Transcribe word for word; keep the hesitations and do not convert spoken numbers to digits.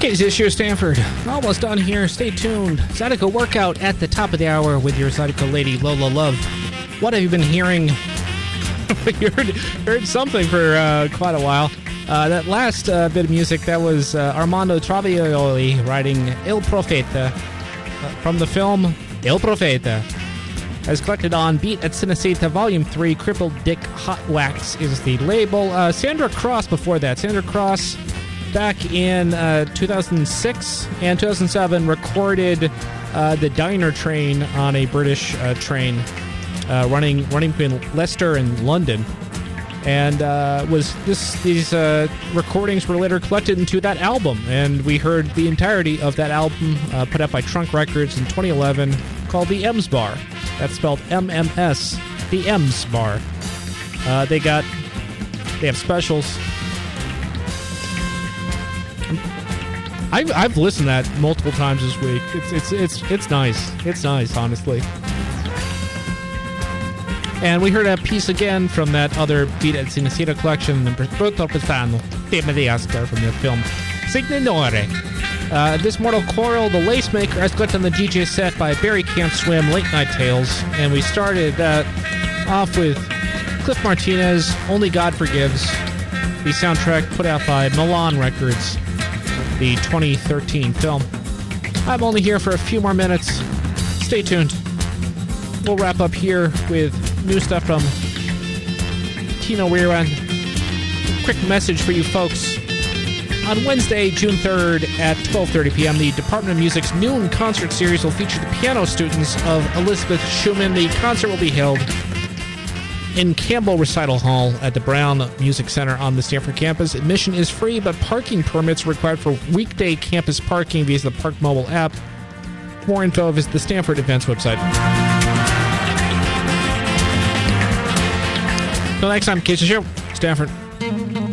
Casey, this year Stanford. Almost done here. Stay tuned. Zydeco Workout at the top of the hour with your Zydeco lady, Lola Love. What have you been hearing? You heard, heard something for uh, quite a while. Uh, that last uh, bit of music, that was uh, Armando Travioli writing Il Profeta uh, from the film Il Profeta. As collected on Beat at Cinecita Volume three, Crippled Dick Hot Wax is the label. Uh, Sandra Cross before that. Sandra Cross back in uh, two thousand six and two thousand seven recorded uh, The Diner Train on a British uh, train uh, running running between Leicester and London. And uh, was this these uh, recordings were later collected into that album, and we heard the entirety of that album uh, put out by Trunk Records in twenty eleven called The Ems Bar. That's spelled M M S, The Ems Bar. Uh, they got they have specials. I've I've listened to that multiple times this week. It's it's it's it's nice. It's nice, honestly. And we heard a piece again from that other Beat at Cinecita collection, Brutto Pisano, tema di Oscar from the film Signore. Uh, this Mortal Coil, The Lace Maker, as got on the D J set by Barry Can't Swim, Late Night Tales. And we started uh, off with Cliff Martinez, Only God Forgives, the soundtrack put out by Milan Records, the twenty thirteen film. I'm only here for a few more minutes. Stay tuned. We'll wrap up here with new stuff from Tino Weirwan. Quick message for you folks. On Wednesday, June third at twelve thirty p.m., the Department of Music's Noon Concert Series will feature the piano students of Elizabeth Schumann. The concert will be held in Campbell Recital Hall at the Brown Music Center on the Stanford campus. Admission is free, but parking permits are required for weekday campus parking via the Park Mobile app. For more info, visit the Stanford Events website. Until next time, Casey Show, Stanford.